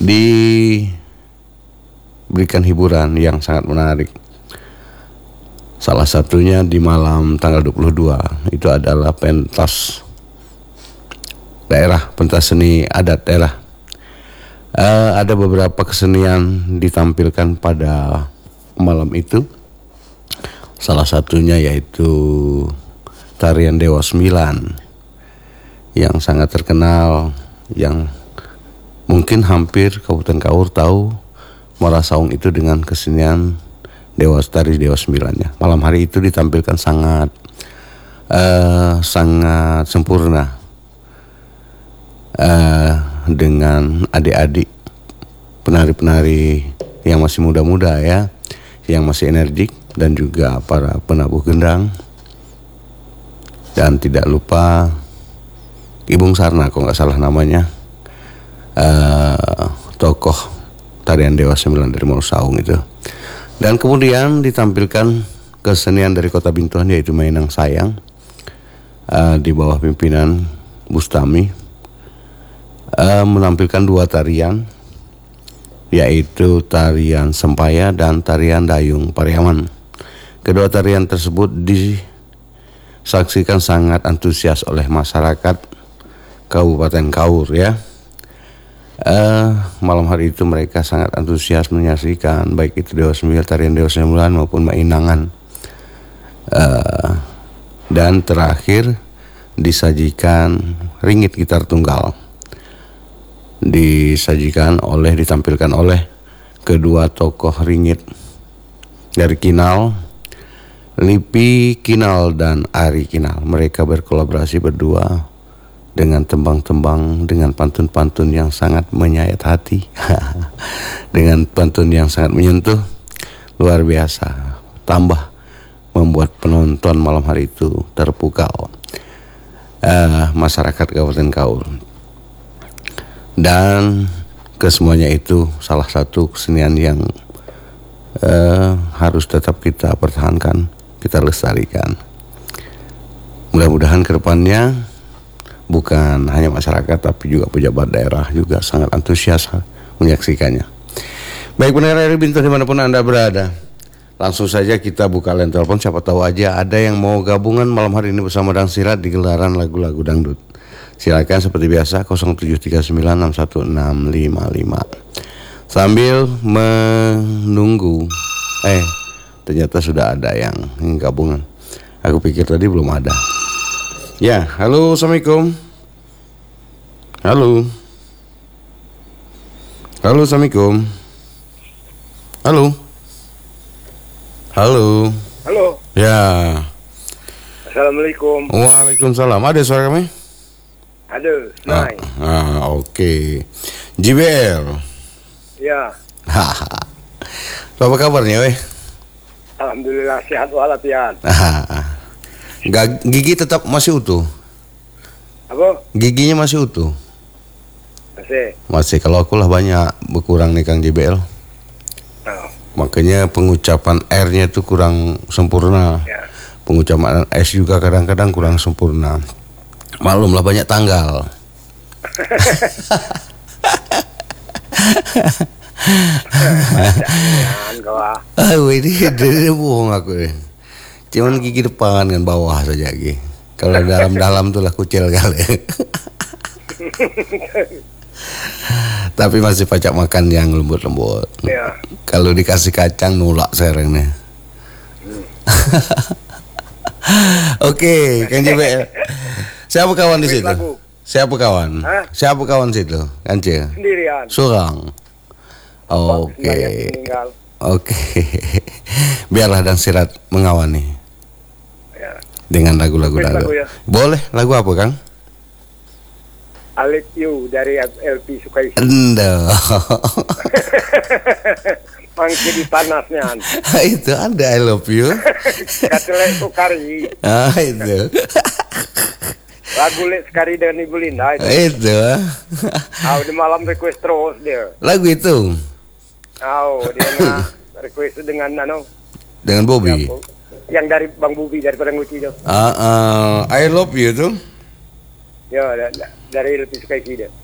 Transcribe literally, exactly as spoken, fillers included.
diberikan hiburan yang sangat menarik. Salah satunya di malam tanggal dua puluh dua itu adalah pentas daerah, pentas seni adat daerah. Uh, ada beberapa kesenian ditampilkan pada malam itu. Salah satunya yaitu tarian Dewa Sembilan yang sangat terkenal, yang mungkin hampir Kabupaten Kaur tahu Muara Saung itu dengan kesenian Dewa Tari Dewa Sembilannya. Malam hari itu ditampilkan sangat uh, sangat sempurna uh, dengan adik-adik penari-penari yang masih muda-muda ya, yang masih energik, dan juga para penabuh gendang, dan tidak lupa Ibung Sarna kalau nggak salah namanya, uh, tokoh tarian Dewa Sembilan dari Muara Saung itu. Dan kemudian ditampilkan kesenian dari Kota Bintuan yaitu Mainang Sayang uh, di bawah pimpinan Bustami, uh, menampilkan dua tarian yaitu tarian Sempaya dan tarian Dayung Pariaman. Kedua tarian tersebut disaksikan sangat antusias oleh masyarakat Kabupaten Kaur ya. Uh, malam hari itu mereka sangat antusias menyaksikan baik itu Dewa Sembilan, tarian Dewa Sembilan maupun Mainangan. Uh, dan terakhir disajikan ringit gitar tunggal, disajikan oleh ditampilkan oleh kedua tokoh ringit dari Kinal, Lipi Kinal dan Ari Kinal. Mereka berkolaborasi berdua dengan tembang-tembang, dengan pantun-pantun yang sangat menyayat hati, dengan pantun yang sangat menyentuh, luar biasa. Tambah membuat penonton malam hari itu terpukau, uh, masyarakat Kabupaten Kaur. Dan kesemuanya itu salah satu kesenian yang uh, harus tetap kita pertahankan, kita lestarikan. Mudah-mudahan ke depannya bukan hanya masyarakat tapi juga pejabat daerah juga sangat antusias menyaksikannya. Baik pendengar R R I Bintuan dimanapun Anda berada, langsung saja kita buka line telepon. Siapa tahu aja ada yang mau gabungan malam hari ini bersama Dang Sirat di gelaran lagu-lagu dangdut. Silakan seperti biasa nol tujuh tiga sembilan enam satu enam lima lima. Sambil menunggu, eh ternyata sudah ada yang gabungan. Aku pikir tadi belum ada. Ya, halo, assalamualaikum. Halo. Halo, assalamualaikum. Halo. Halo. Halo. Ya. Assalamualaikum. Waalaikumsalam. Ada suara kami? Ada. Ah, ah oke. Okay. J B L. Ya. Apa kabarnya, weh? Alhamdulillah sehat walafiat. Gak, gigi tetap masih utuh? Apa? Giginya masih utuh? Masih. Masih. Kalau aku lah banyak berkurang nih Kang J B L. Oh. Makanya pengucapan R-nya itu kurang sempurna. Ya. Pengucapan S juga kadang-kadang kurang sempurna. Maklum lah banyak tanggal. Jangan kau ah. Oh, ini dia bohong aku nih. Cuman gigi depan kan bawah saja gigi. Kalau dalam-dalam tuh lah kucil kali. Tapi masih pacak makan yang lembut-lembut. Ya. Kalau dikasih kacang nolak serengnya. Hmm. Oke, Kang J B L. Siapa kawan di situ? Lagu. Siapa kawan? Hah? Siapa kawan situ? Kance? Sendirian. Surang. Oke. Okay. Oke. Biarlah Dang Sirat mengawani. Ya. Dengan lagu-lagu dangdut. Lagu ya. Boleh, lagu apa, Kang? I Love You dari L P Sukaisi. Endo. Mangki di panasnya. Itu ada I love you. Katele Sukari. Ah, itu. Lagu Lek Sekari dengan Ibu Linda itu. Itu. Ah, di malam request terus dia. Lagu itu. Oh, dia nah, request dengan ano? Dengan Bobby. Yang dari Bang Bubi dari Padang Uci itu. Ah, uh, I love you tuh. Ya, dari L P Sukaisi dia.